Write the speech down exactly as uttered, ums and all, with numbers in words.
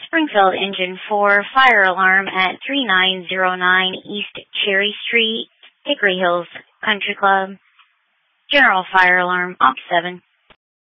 Springfield Engine four, fire alarm at three nine zero nine East Cherry Street, Hickory Hills Country Club. General fire alarm, op seven.